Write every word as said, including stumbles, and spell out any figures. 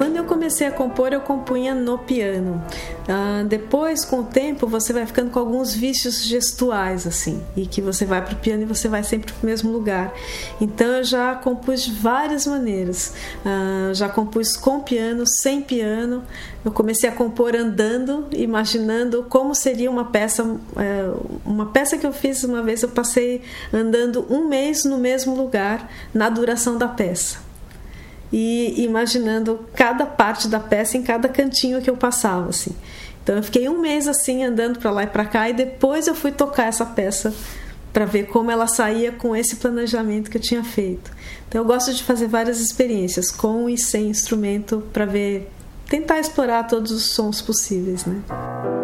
Quando eu comecei a compor, eu compunha no piano. Ah, depois, com o tempo, você vai ficando com alguns vícios gestuais, assim, e que você vai para o piano e você vai sempre para o mesmo lugar. Então, eu já compus de várias maneiras. Ah, já compus com piano, sem piano. Eu comecei a compor andando, imaginando como seria uma peça. Uma peça que eu fiz uma vez, eu passei andando um mês no mesmo lugar, na duração da peça. E imaginando cada parte da peça em cada cantinho que eu passava, assim. Então eu fiquei um mês assim andando para lá e para cá, e depois eu fui tocar essa peça para ver como ela saía com esse planejamento que eu tinha feito. Então eu gosto de fazer várias experiências com e sem instrumento para ver, tentar explorar todos os sons possíveis, né?